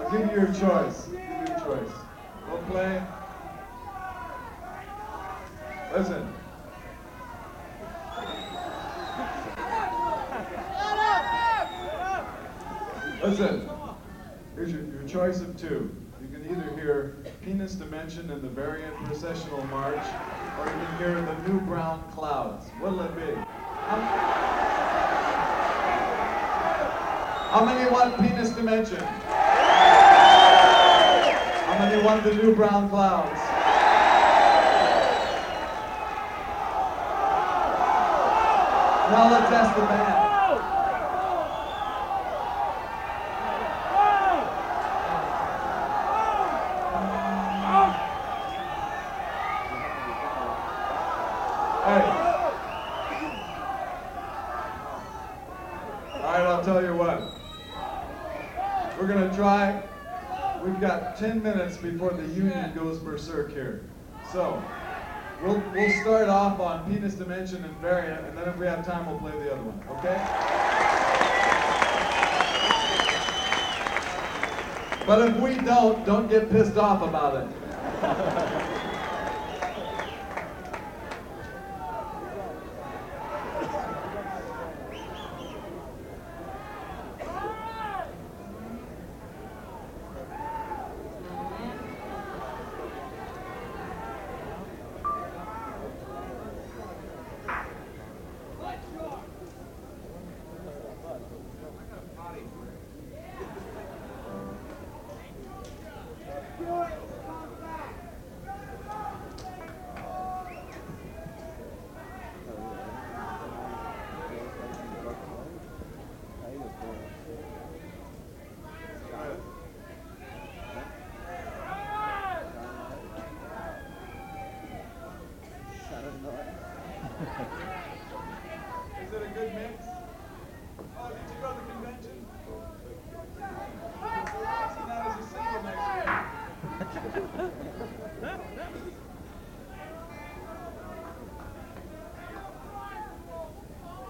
I'll give you your choice. We'll play. Listen. Listen. Here's your choice of two. You can either hear Penis Dimension and the Variant Processional March, or you can hear the New Brown Clouds. What'll it be? How many want Penis Dimension? How many want the New Brown Clouds? Now let's test the band. I'll tell you what. We're going to try. We've got 10 minutes before the union goes berserk here. So, we'll start off on Penis Dimension and Variant, and then if we have time, we'll play the other one. Okay? But if we don't get pissed off about it. Is it a good mix? Oh, did you go to the convention?